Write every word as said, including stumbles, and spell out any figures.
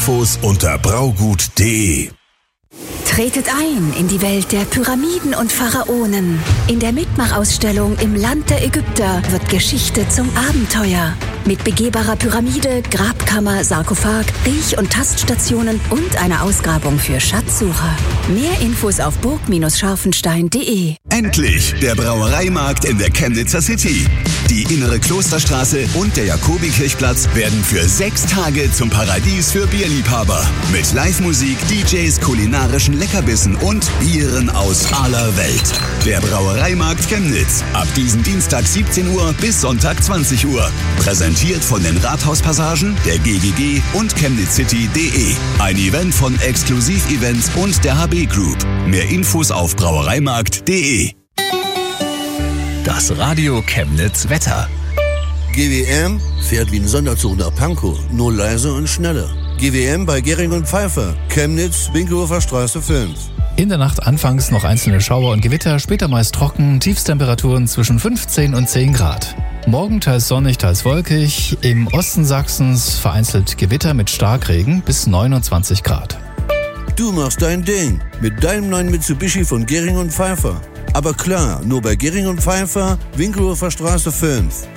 Infos unter braugut punkt de. Tretet ein in die Welt der Pyramiden und Pharaonen. In der Mitmachausstellung im Land der Ägypter wird Geschichte zum Abenteuer. Mit begehbarer Pyramide, Grabkammer, Sarkophag, Riech- und Taststationen und einer Ausgrabung für Schatzsucher. Mehr Infos auf burg scharfenstein punkt de. Endlich der Brauereimarkt in der Chemnitzer City. Die innere Klosterstraße und der Jakobikirchplatz werden für sechs Tage zum Paradies für Bierliebhaber. Mit Live-Musik, D Js, kulinarischen Leckerbissen und Bieren aus aller Welt. Der Brauereimarkt Chemnitz. Ab diesem Dienstag siebzehn Uhr bis Sonntag zwanzig Uhr. Präsentiert von den Rathauspassagen, der G G G und chemnitzcity punkt de. Ein Event von Exklusiv-Events und der H B Group. Mehr Infos auf brauereimarkt punkt de. Das Radio Chemnitz Wetter. G W M fährt wie ein Sonderzug nach Pankow, nur leiser und schneller. G W M bei Gering und Pfeiffer, Chemnitz, Winkelhofer Straße fünf. In der Nacht anfangs noch einzelne Schauer und Gewitter, später meist trocken, Tiefstemperaturen zwischen fünfzehn und zehn Grad. Morgen teils sonnig, teils wolkig, im Osten Sachsens vereinzelt Gewitter mit Starkregen bis neunundzwanzig Grad. Du machst dein Ding mit deinem neuen Mitsubishi von Gering und Pfeiffer. Aber klar, nur bei Gering und Pfeiffer, Winkelhofer Straße fünf.